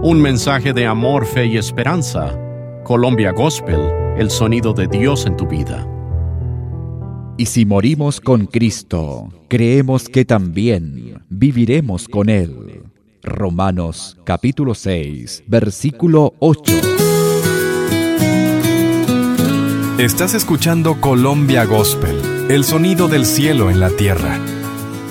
Un mensaje de amor, fe y esperanza. Colombia Gospel, el sonido de Dios en tu vida. Y si morimos con Cristo, creemos que también viviremos con Él. Romanos capítulo 6, versículo 8. Estás escuchando Colombia Gospel, el sonido del cielo en la tierra.